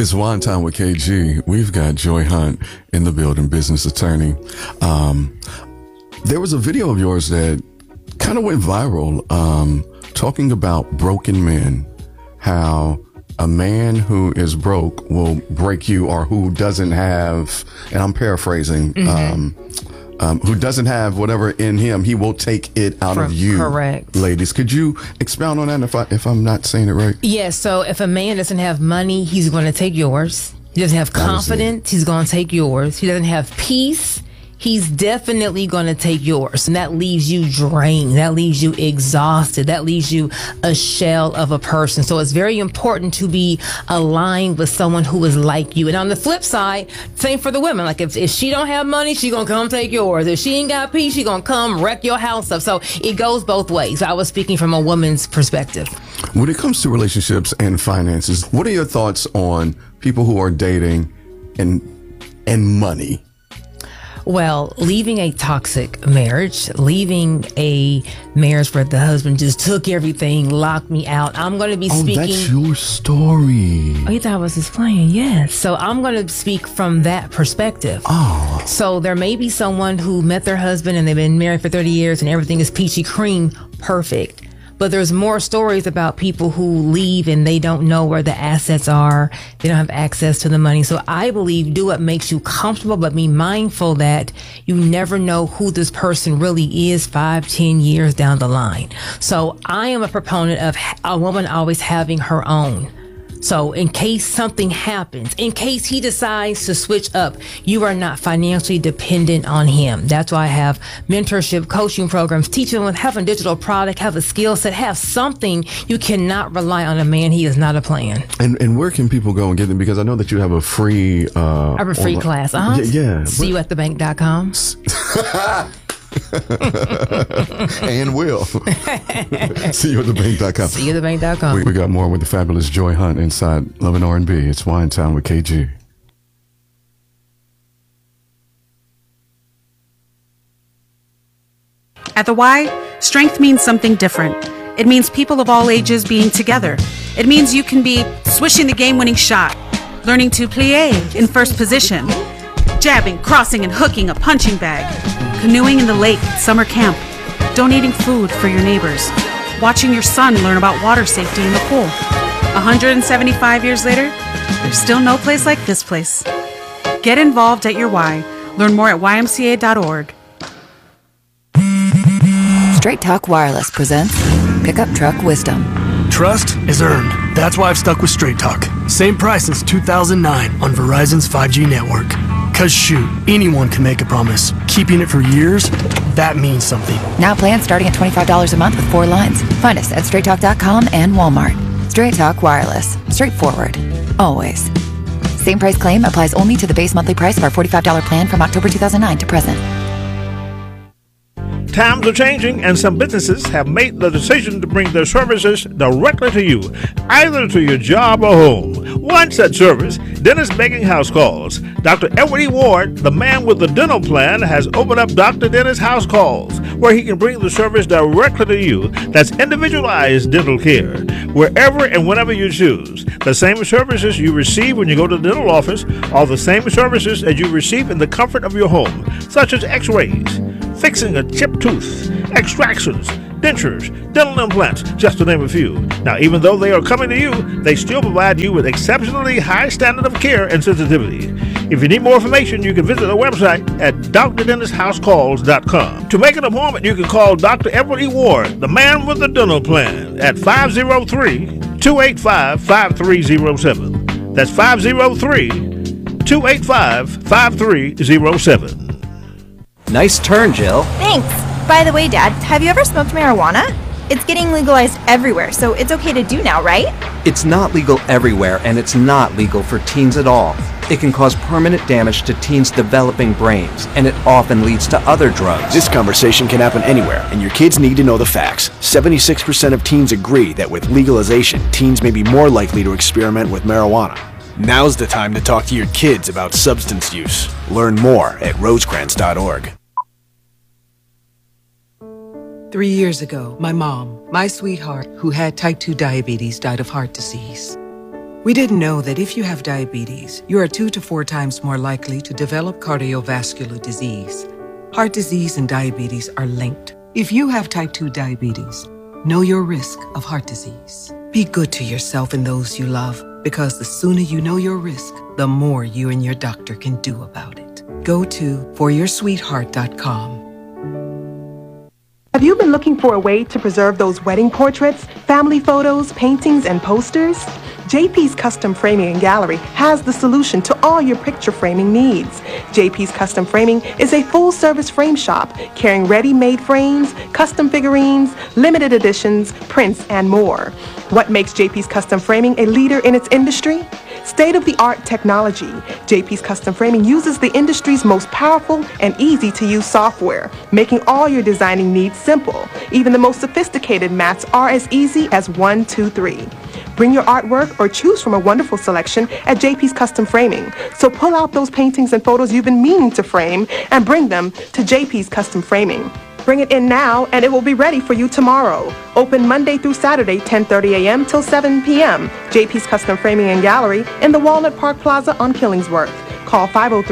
It's Wine Time with KG. We've got Joy Hunt in the building, business attorney. There was a video of yours that kind of went viral, talking about broken men, how a man who is broke will break you, or who doesn't have, and I'm paraphrasing, who doesn't have whatever in him, he will take it out of you. Correct. Ladies, could you expound on that if I'm not saying it right? Yes. So if a man doesn't have money, he's going to take yours. He doesn't have confidence, he's going to take yours. He doesn't have peace, he's definitely going to take yours. And that leaves you drained. That leaves you exhausted. That leaves you a shell of a person. So it's very important to be aligned with someone who is like you. And on the flip side, same for the women. Like if she don't have money, she going to come take yours. If she ain't got peace, she going to come wreck your house up. So it goes both ways. I was speaking from a woman's perspective. When it comes to relationships and finances, what are your thoughts on people who are dating and money? Well, leaving a toxic marriage, leaving a marriage where the husband just took everything, locked me out. I'm going to be speaking. Oh, that's your story. Oh, you thought I was just playing? Yes. So I'm going to speak from that perspective. Oh. So there may be someone who met their husband and they've been married for 30 years and everything is peachy cream, perfect. But there's more stories about people who leave and they don't know where the assets are. They don't have access to the money. So I believe do what makes you comfortable, but be mindful that you never know who this person really is 5-10 years down the line. So I am a proponent of a woman always having her own. So in case something happens, in case he decides to switch up, you are not financially dependent on him. That's why I have mentorship, coaching programs, teaching them, have a digital product, have a skill set, have something. You cannot rely on a man. He is not a plan. And where can people go and get them? Because I know that you have a free... I have a free class. Yeah. SeeYouAtTheBank.com. And will. SeeYouAtTheBank.com. SeeYouAtTheBank.com. We got more with the fabulous Joy Hunt inside Love and R&B. It's Wine Time with KG. At the Y, strength means something different. It means people of all ages being together. It means you can be swishing the game-winning shot, learning to plie in first position, jabbing, crossing, and hooking a punching bag, canoeing in the lake at summer camp, donating food for your neighbors, watching your son learn about water safety in the pool. 175 years later, there's still no place like this place. Get involved at your Y. Learn more at ymca.org. Straight Talk Wireless presents Pickup Truck Wisdom. Trust is earned. That's why I've stuck with Straight Talk. Same price since 2009 on Verizon's 5G network. Cause shoot, anyone can make a promise. Keeping it for years, that means something. Now plans starting at $25 a month with 4 lines. Find us at straighttalk.com and Walmart. Straight Talk Wireless. Straightforward. Always. Same price claim applies only to the base monthly price of our $45 plan from October 2009 to present. Times are changing, and some businesses have made the decision to bring their services directly to you, either to your job or home. One such service, Dentist Making House Calls. Dr. Edward E. Ward, the man with the dental plan, has opened up Dr. Dentist House Calls, where he can bring the service directly to you. That's individualized dental care, wherever and whenever you choose. The same services you receive when you go to the dental office are the same services that you receive in the comfort of your home, such as x-rays, fixing a chipped tooth, extractions, dentures, dental implants, just to name a few. Now, even though they are coming to you, they still provide you with exceptionally high standard of care and sensitivity. If you need more information, you can visit our website at drdentisthousecalls.com. To make an appointment, you can call Dr. Edward E. Ward, the man with the dental plan, at 503-285-5307. That's 503-285-5307. Nice turn, Jill. Thanks. By the way, Dad, have you ever smoked marijuana? It's getting legalized everywhere, so it's okay to do now, right? It's not legal everywhere, and it's not legal for teens at all. It can cause permanent damage to teens' developing brains, and it often leads to other drugs. This conversation can happen anywhere, and your kids need to know the facts. 76% of teens agree that with legalization, teens may be more likely to experiment with marijuana. Now's the time to talk to your kids about substance use. Learn more at rosecrans.org. 3 years ago, my mom, my sweetheart, who had type 2 diabetes, died of heart disease. We didn't know that if you have diabetes, you are 2 to 4 times more likely to develop cardiovascular disease. Heart disease and diabetes are linked. If you have type 2 diabetes, know your risk of heart disease. Be good to yourself and those you love, because the sooner you know your risk, the more you and your doctor can do about it. Go to foryoursweetheart.com. Have you been looking for a way to preserve those wedding portraits, family photos, paintings, and posters? JP's Custom Framing and Gallery has the solution to all your picture framing needs. JP's Custom Framing is a full-service frame shop carrying ready-made frames, custom figurines, limited editions, prints, and more. What makes JP's Custom Framing a leader in its industry? State-of-the-art technology. JP's Custom Framing uses the industry's most powerful and easy-to-use software, making all your designing needs simple. Even the most sophisticated mats are as easy as 1, 2, 3. Bring your artwork or choose from a wonderful selection at JP's Custom Framing. So pull out those paintings and photos you've been meaning to frame and bring them to JP's Custom Framing. Bring it in now and it will be ready for you tomorrow. Open Monday through Saturday, 10:30 a.m. till 7 p.m. JP's Custom Framing and Gallery in the Walnut Park Plaza on Killingsworth. Call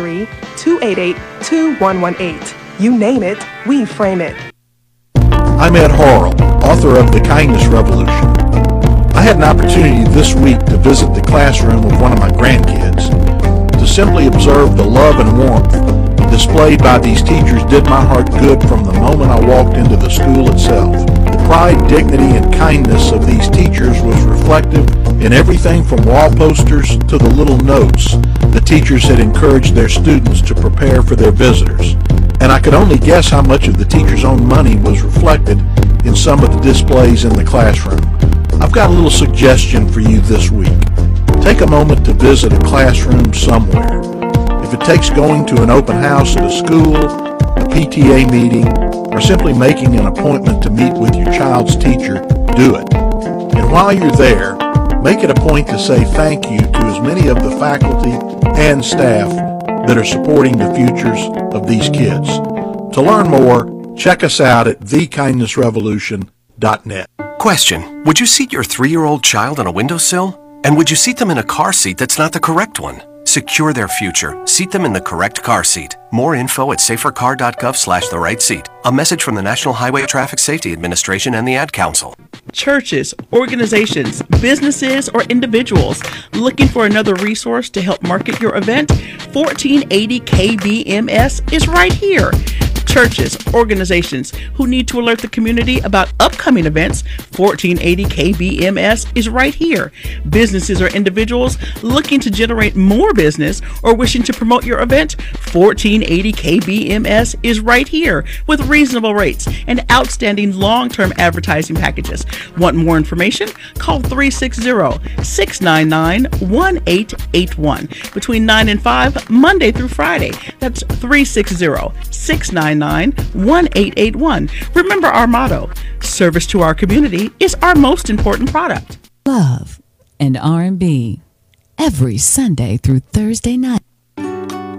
503-288-2118. You name it, we frame it. I'm Ed Harrell, author of The Kindness Revolution. I had an opportunity this week to visit the classroom of one of my grandkids. To simply observe the love and warmth displayed by these teachers did my heart good from the moment I walked into the school itself. The pride, dignity, and kindness of these teachers was reflective in everything from wall posters to the little notes the teachers had encouraged their students to prepare for their visitors. And I could only guess how much of the teachers' own money was reflected in some of the displays in the classroom. I've got a little suggestion for you this week. Take a moment to visit a classroom somewhere. If it takes going to an open house at a school, a PTA meeting, or simply making an appointment to meet with your child's teacher, do it. And while you're there, make it a point to say thank you to as many of the faculty and staff that are supporting the futures of these kids. To learn more, check us out at thekindnessrevolution.net. Question: would you seat your 3-year-old child on a windowsill? And would you seat them in a car seat that's not the correct one? Secure their future. Seat them in the correct car seat. More info at safercar.gov/the-right-seat. A message from the National Highway Traffic Safety Administration and the Ad Council. Churches, organizations, businesses, or individuals looking for another resource to help market your event? 1480 KBMS is right here. Churches, organizations who need to alert the community about upcoming events, 1480 KBMS is right here. Businesses or individuals looking to generate more business or wishing to promote your event, 1480 KBMS is right here with reasonable rates and outstanding long-term advertising packages. Want more information? Call 360-699-1881 between 9 and 5, Monday through Friday. That's 360-699-1881. Remember our motto: service to our community is our most important product. Love and R&B every Sunday through Thursday night.